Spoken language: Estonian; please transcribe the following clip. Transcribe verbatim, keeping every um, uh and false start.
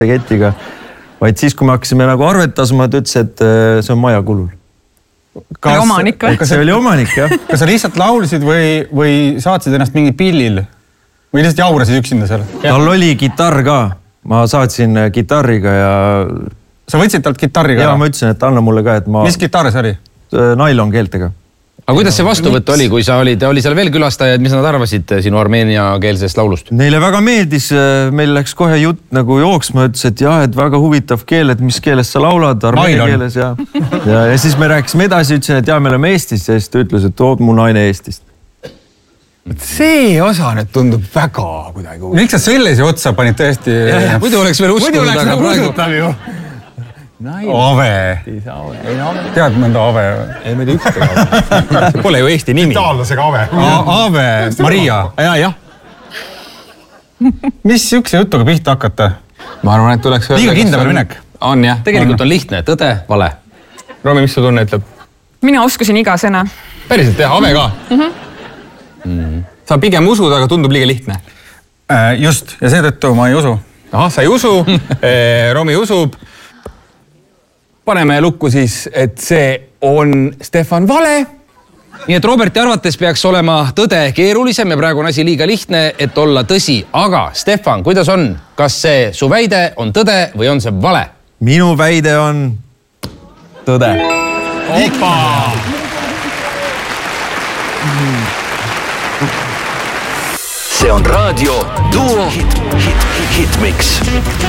ketiga, vaid siis, kui me hakkasime nagu arvetasma, ta ütles, et see on maja kulul. Kas, omanik või? Kas see oli omanik, jah. Kas sa lihtsalt laulsid või, või saatsid ennast mingi pillil? Või lihtsalt jaurasid üksinda seal? Tal oli kitarr ka. Ma saatsin kitarriga ja... Sa võtsid talt kitarriga? Ja, ma ütlesin, et anna mulle ka, et ma... Mis kitarr see oli? Nailon keeltega. Aga kuidas see vastuvõtt oli, kui sa olid, oli seal veel külastajad, mis nad arvasid sinu armeenia keelsest laulust? Neile väga meeldis, meil läks kohe jutt nagu jooksma, ütles, et jah, et väga huvitav keel, et mis keeles sa laulad, armeenia keeles ja, ja, ja siis me rääkisime edasi, ütlesin, et jah, me oleme Eestist ja siis ta ütles, et tood mu naine Eestist. See osa nüüd tundub väga kuidagi. Miks sa sellise otsa panid tõesti? Muidu oleks veel uskunud, aga praegu... Muidu oleks nagu usutav ju. Ave. Tead mõnda Ave? Ei, me ei tea ükstega. Pole ju Eesti nimi. Itaallasega Ave. Ave. Maria. Ja, jah. Mis sükse jutuga pihta hakata? Ma arvan, et tuleks... Liiga kindel minek. On jah. Tegelikult on lihtne. Tõde, vale. Romi, mis su tunne ütleb? Mina oskusin iga sõna. Päriselt teha Ave ka? Sa pigem usud, aga tundub liiga lihtne. Just. Ja seetõttu ma ei usu. Aha, sa ei usu. Romi usub. Paneme lukku siis, et see on Stefan vale. Nii et Roberti arvates peaks olema tõde keerulisem ja praegu on asi liiga lihtne, et olla tõsi. Aga Stefan, kuidas on? Kas see su väide on tõde või on see vale? Minu väide on tõde. Opa! See on raadio Duo Hit, hit, hit, Hitmix.